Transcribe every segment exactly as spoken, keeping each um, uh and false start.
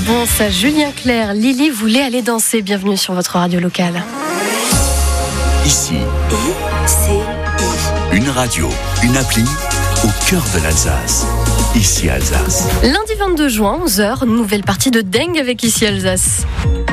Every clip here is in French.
bon ça, Julien Clerc, Lily voulait aller danser. Bienvenue sur votre radio locale. Ici, I C I. Une radio, une appli au cœur de l'Alsace. Ici Alsace. Lundi vingt-deux juin, onze heures, nouvelle partie de Dingue avec Ici Alsace.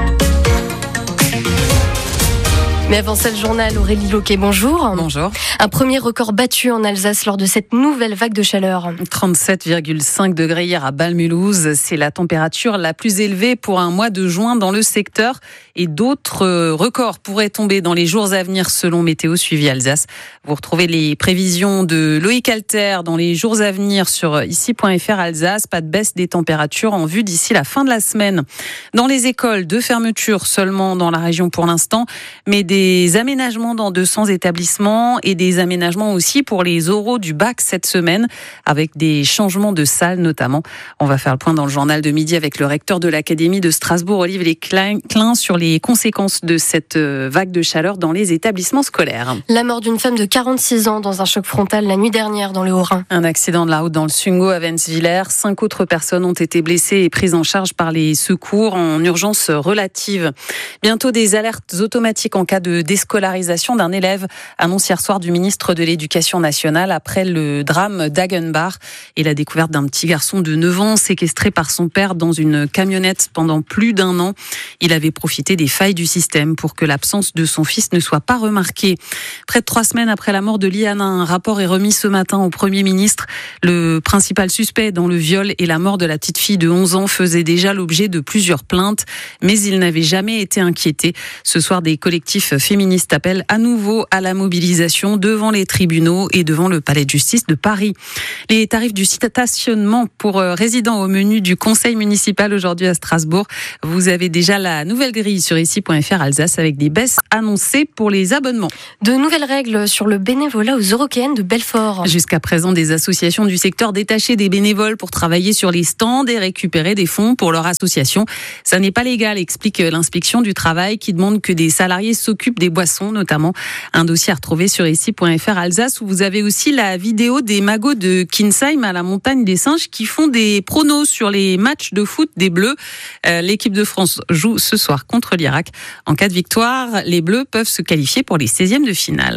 Mais avant ça, le journal, Aurélie Loquet, bonjour. Bonjour. Un premier record battu en Alsace lors de cette nouvelle vague de chaleur. trente-sept virgule cinq degrés hier à Bâle-Mulhouse. C'est la température la plus élevée pour un mois de juin dans le secteur. Et d'autres records pourraient tomber dans les jours à venir selon Météo Suivi Alsace. Vous retrouvez les prévisions de Loïc Alter dans les jours à venir sur ici point f r Alsace. Pas de baisse des températures en vue d'ici la fin de la semaine. Dans les écoles, deux fermetures seulement dans la région pour l'instant, mais des aménagements dans deux cents établissements et des aménagements aussi pour les oraux du bac cette semaine avec des changements de salles notamment. On va faire le point dans le journal de midi avec le recteur de l'Académie de Strasbourg, Olivier Klein, sur les conséquences de cette vague de chaleur dans les établissements scolaires. La mort d'une femme de quarante-six ans dans un choc frontal la nuit dernière dans le Haut-Rhin. Un accident de la route dans le Sungo à Wenzwiller. Cinq autres personnes ont été blessées et prises en charge par les secours en urgence relative. Bientôt des alertes automatiques en cas de déscolarisation d'un élève, annonce hier soir du ministre de l'Éducation nationale après le drame d'Hagenbach et la découverte d'un petit garçon de neuf ans séquestré par son père dans une camionnette pendant plus d'un an. Il avait profité des failles du système pour que l'absence de son fils ne soit pas remarquée. Près de trois semaines après la mort de Liana, un rapport est remis ce matin au Premier ministre. Le principal suspect dans le viol et la mort de la petite fille de onze ans faisait déjà l'objet de plusieurs plaintes, mais il n'avait jamais été inquiété. Ce soir, des collectifs féministes appellent à nouveau à la mobilisation devant les tribunaux et devant le palais de justice de Paris. Les tarifs du stationnement pour résidents au menu du conseil municipal aujourd'hui à Strasbourg. Vous avez déjà la nouvelle grille sur ici point f r Alsace avec des baisses annoncées pour les abonnements. De nouvelles règles sur le bénévolat aux Eurockéennes de Belfort. Jusqu'à présent, des associations du secteur détachaient des bénévoles pour travailler sur les stands et récupérer des fonds pour leur association. Ça n'est pas légal, explique l'inspection du travail qui demande que des salariés s'occupent des boissons, notamment. Un dossier à retrouver sur ici point f r Alsace où vous avez aussi la vidéo des magots de Kinsheim à la montagne des singes qui font des pronos sur les matchs de foot des Bleus. Euh, l'équipe de France joue ce soir contre l'Irak. En cas de victoire, les Bleus peuvent se qualifier pour les seizièmes de finale.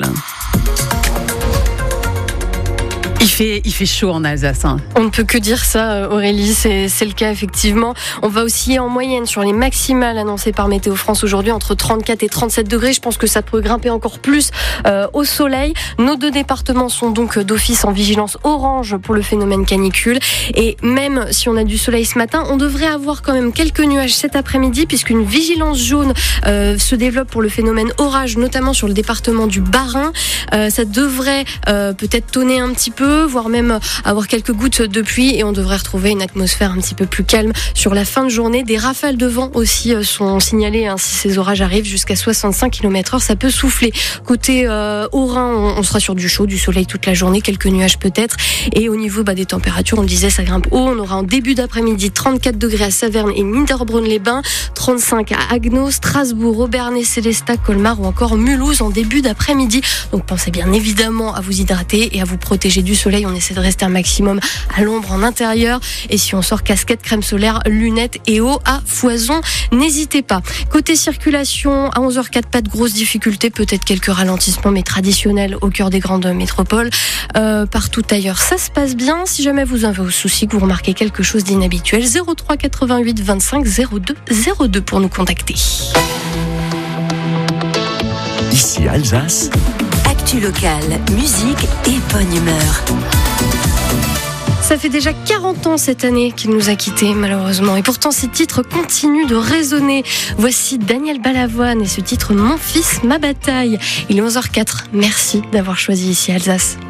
Il fait, il fait chaud en Alsace. Hein. On ne peut que dire ça, Aurélie, c'est, c'est le cas effectivement. On va osciller en moyenne sur les maximales annoncées par Météo France aujourd'hui entre trente-quatre et trente-sept degrés. Je pense que ça peut grimper encore plus euh, au soleil. Nos deux départements sont donc d'office en vigilance orange pour le phénomène canicule. Et même si on a du soleil ce matin, on devrait avoir quand même quelques nuages cet après-midi puisqu'une vigilance jaune euh, se développe pour le phénomène orage, notamment sur le département du Bas-Rhin. Euh, ça devrait euh, peut-être tonner un petit peu, voire même avoir quelques gouttes de pluie et on devrait retrouver une atmosphère un petit peu plus calme sur la fin de journée. Des rafales de vent aussi sont signalées hein, si ces orages arrivent jusqu'à soixante-cinq kilomètres heure, ça peut souffler. Côté euh, Haut-Rhin, on, on sera sur du chaud, du soleil toute la journée, quelques nuages peut-être. Et au niveau bah, des températures, on le disait, ça grimpe haut. On aura en début d'après-midi trente-quatre degrés à Saverne et Niederbronn-les-Bains, trente-cinq à Haguenau, Strasbourg, Obernai, Célestat, Colmar ou encore Mulhouse en début d'après-midi. Donc pensez bien évidemment à vous hydrater et à vous protéger du soleil. On essaie de rester un maximum à l'ombre en intérieur. Et si on sort casquette, crème solaire, lunettes et eau à foison, n'hésitez pas. Côté circulation, à onze heures zéro quatre, pas de grosses difficultés. Peut-être quelques ralentissements, mais traditionnels au cœur des grandes métropoles. Euh, partout ailleurs, ça se passe bien. Si jamais vous avez au souci, que vous remarquez quelque chose d'inhabituel, zéro trois quatre-vingt-huit vingt-cinq zéro deux zéro deux pour nous contacter. Ici Alsace. Actu locale, musique et bonne humeur. Ça fait déjà quarante ans cette année qu'il nous a quittés, malheureusement. Et pourtant, ces titres continuent de résonner. Voici Daniel Balavoine et ce titre « Mon fils, ma bataille ». Il est onze heures zéro quatre. Merci d'avoir choisi ici Alsace.